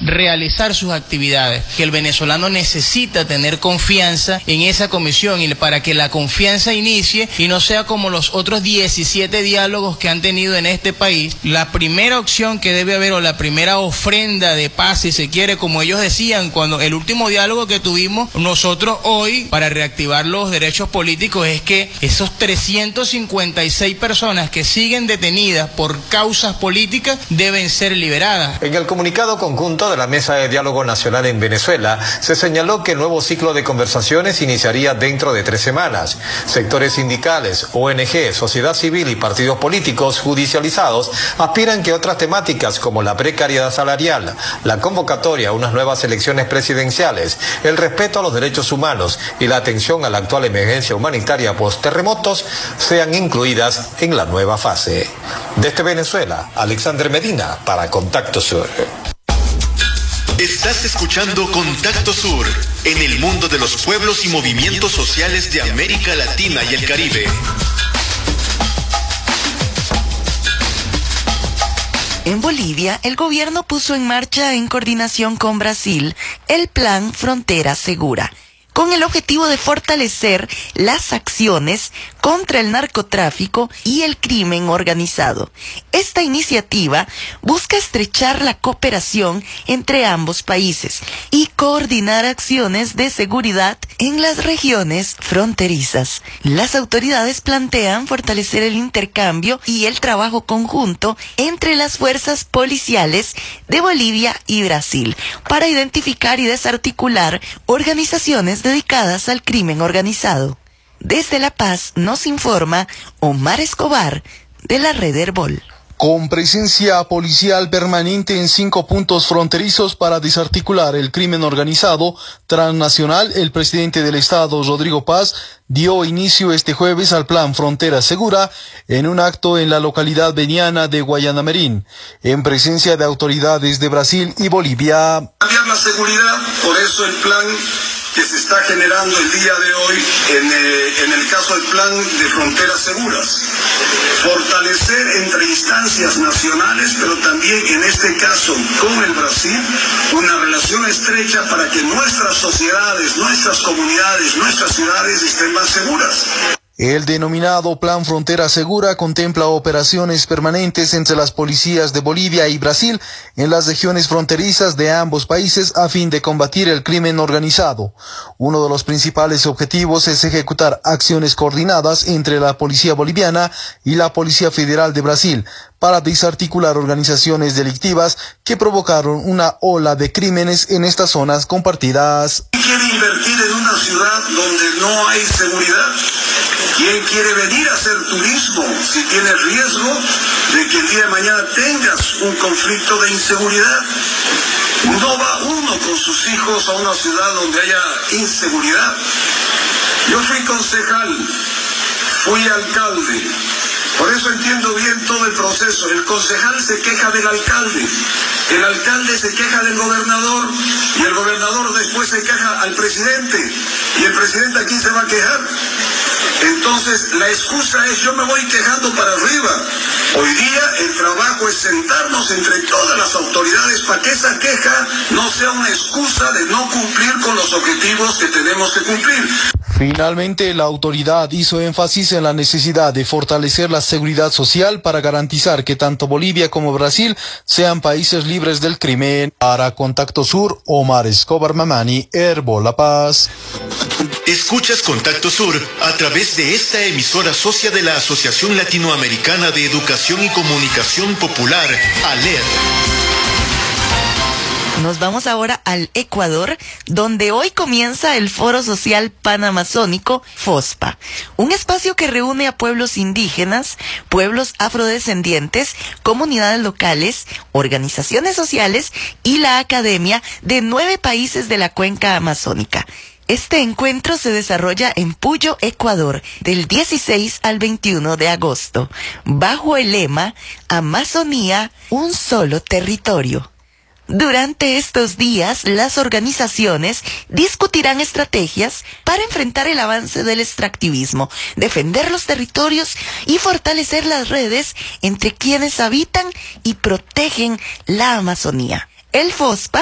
realizar sus actividades, que el venezolano necesita tener confianza en esa comisión y para que la confianza inicie y no sea como los otros 17 diálogos que han tenido en este país. La primera opción que debe haber, o la primera ofrenda de paz, si se quiere, como ellos decían, cuando el último diálogo que tuvimos nosotros hoy para reactivar los derechos políticos, es que esos 356 personas que siguen detenidas por causas políticas deben ser liberadas. En el comunicado conjunto de la Mesa de Diálogo Nacional en Venezuela, se señaló que el nuevo ciclo de conversaciones iniciaría dentro de 3 semanas. Sectores sindicales, ONG, sociedad civil y partidos políticos judicializados aspiran que otras temáticas como la precariedad salarial, la convocatoria a unas nuevas elecciones presidenciales, el respeto a los derechos humanos y la atención a la actual emergencia humanitaria post-terremotos sean incluidas en la nueva fase. Desde Venezuela, Alexander Medina para Contacto Sur. Estás escuchando Contacto Sur, en el mundo de los pueblos y movimientos sociales de América Latina y el Caribe. En Bolivia, el gobierno puso en marcha, en coordinación con Brasil, el Plan Frontera Segura, con el objetivo de fortalecer las acciones contra el narcotráfico y el crimen organizado. Esta iniciativa busca estrechar la cooperación entre ambos países y coordinar acciones de seguridad en las regiones fronterizas. Las autoridades plantean fortalecer el intercambio y el trabajo conjunto entre las fuerzas policiales de Bolivia y Brasil para identificar y desarticular organizaciones dedicadas al crimen organizado. Desde La Paz nos informa Omar Escobar de la Red Herbol. Con presencia policial permanente en 5 puntos fronterizos para desarticular el crimen organizado transnacional, el presidente del Estado, Rodrigo Paz, dio inicio este jueves al Plan Frontera Segura en un acto en la localidad veniana de Guayanamerín, en presencia de autoridades de Brasil y Bolivia. Cambiar la seguridad, por eso el plan que se está generando el día de hoy en el caso del Plan de Fronteras Seguras. Fortalecer entre instancias nacionales, pero también en este caso con el Brasil, una relación estrecha para que nuestras sociedades, nuestras comunidades, nuestras ciudades estén más seguras. El denominado Plan Frontera Segura contempla operaciones permanentes entre las policías de Bolivia y Brasil en las regiones fronterizas de ambos países a fin de combatir el crimen organizado. Uno de los principales objetivos es ejecutar acciones coordinadas entre la policía boliviana y la Policía Federal de Brasil para desarticular organizaciones delictivas que provocaron una ola de crímenes en estas zonas compartidas. ¿Quién quiere invertir en una ciudad donde no hay seguridad? ¿Quién quiere venir a hacer turismo si tiene riesgo de que el día de mañana tengas un conflicto de inseguridad? No va uno con sus hijos a una ciudad donde haya inseguridad. Yo fui concejal, fui alcalde, por eso entiendo bien todo el proceso. El concejal se queja del alcalde, el alcalde se queja del gobernador y el gobernador después se queja al presidente. ¿Y el presidente a quién se va a quejar? Entonces la excusa es yo me voy quejando para arriba. Hoy día el trabajo es sentarnos entre todas las autoridades para que esa queja no sea una excusa de no cumplir con los objetivos que tenemos que cumplir. Finalmente, la autoridad hizo énfasis en la necesidad de fortalecer la seguridad social para garantizar que tanto Bolivia como Brasil sean países libres del crimen. Para Contacto Sur, Omar Escobar Mamani, Herbol La Paz. Escuchas Contacto Sur a través de esta emisora socia de la Asociación Latinoamericana de Educación y Comunicación Popular, ALED. Nos vamos ahora al Ecuador, donde hoy comienza el Foro Social Panamazónico, FOSPA, un espacio que reúne a pueblos indígenas, pueblos afrodescendientes, comunidades locales, organizaciones sociales y la academia de 9 países de la cuenca amazónica. Este encuentro se desarrolla en Puyo, Ecuador, del 16 al 21 de agosto, bajo el lema Amazonía, un solo territorio. Durante estos días, las organizaciones discutirán estrategias para enfrentar el avance del extractivismo, defender los territorios y fortalecer las redes entre quienes habitan y protegen la Amazonía. El FOSPA